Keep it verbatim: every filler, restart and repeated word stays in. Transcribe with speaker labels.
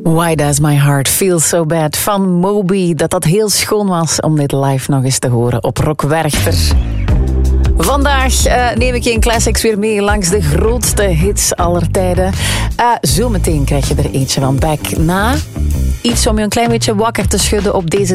Speaker 1: Why Does My Heart Feel So Bad van Moby. Dat dat heel schoon was om dit live nog eens te horen op Rock Werchter. Vandaag uh, neem ik je in Classics weer mee langs de grootste hits aller tijden. Uh, zometeen krijg je er eentje van Beck na. Iets om je een klein beetje wakker te schudden op deze